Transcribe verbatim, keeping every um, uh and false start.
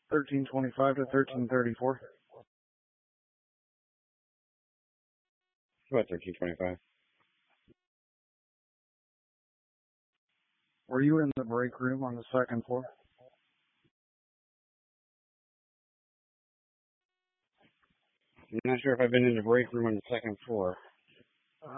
thirteen twenty-five to thirteen thirty-four. About thirteen twenty-five. Were you in the break room on the second floor? I'm not sure if I've been in the break room on the second floor.